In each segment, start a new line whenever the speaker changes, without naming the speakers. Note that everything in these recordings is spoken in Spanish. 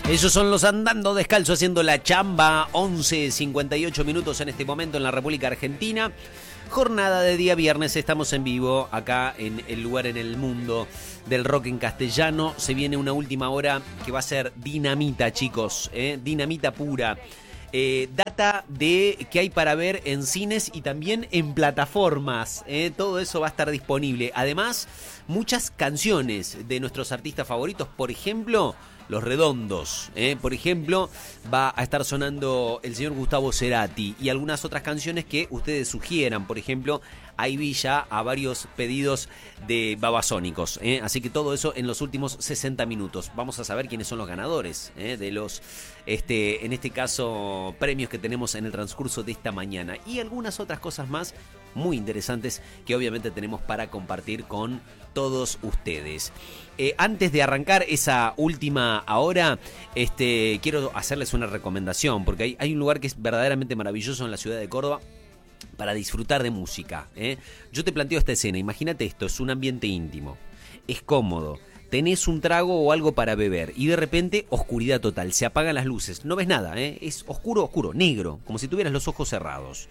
Ellos son los Andando Descalzo haciendo la chamba. 11:58 minutos en este momento en la República Argentina. Jornada de día viernes, estamos en vivo acá en el lugar en el mundo del rock en castellano. Se viene una última hora que va a ser dinamita, chicos, dinamita pura. Data de qué hay para ver en cines y también en plataformas. Todo eso va a estar disponible. Además, muchas canciones de nuestros artistas favoritos, por ejemplo, Los Redondos. Por ejemplo, va a estar sonando el señor Gustavo Cerati y algunas otras canciones que ustedes sugieran. Por ejemplo, ahí vi ya a varios pedidos de babasónicos. Así que todo eso en los últimos 60 minutos. Vamos a saber quiénes son los ganadores de los, en este caso, premios que tenemos en el transcurso de esta mañana. Y algunas otras cosas más muy interesantes que obviamente tenemos para compartir con todos ustedes. Antes de arrancar esa última hora, quiero hacerles una recomendación, porque hay un lugar que es verdaderamente maravilloso en la ciudad de Córdoba para disfrutar de música. Yo te planteo esta escena, imagínate esto, es un ambiente íntimo, es cómodo, tenés un trago o algo para beber y de repente oscuridad total, se apagan las luces, no ves nada, es oscuro, negro, como si tuvieras los ojos cerrados.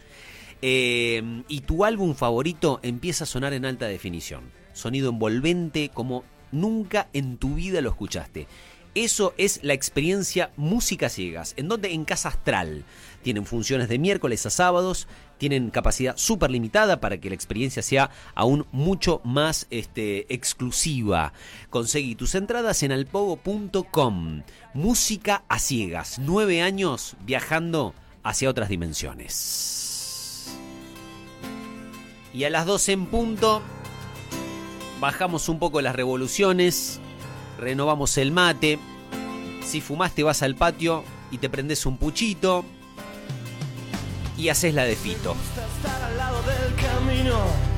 Y tu álbum favorito empieza a sonar en alta definición, sonido envolvente como nunca en tu vida lo escuchaste. Eso es la experiencia Música Ciegas, en donde en Casa Astral tienen funciones de miércoles a sábados, tienen capacidad súper limitada para que la experiencia sea aún mucho más exclusiva. Conseguí tus entradas en alpogo.com. Música a Ciegas, 9 años viajando hacia otras dimensiones. Y a las 12 en punto, bajamos un poco las revoluciones, renovamos el mate. Si fumaste, vas al patio y te prendés un puchito y haces la de Fito.
Estar al lado del camino.